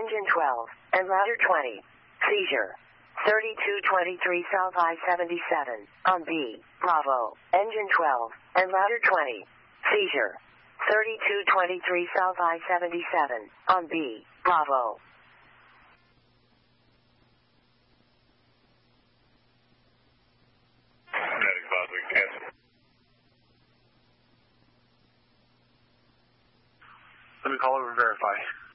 engine 12, and ladder 20. Seizure. 3223 South I-77, on B, Bravo, engine 12, and ladder 20. Seizure. 3223 South I-77, on B, Bravo. Let me call over and verify.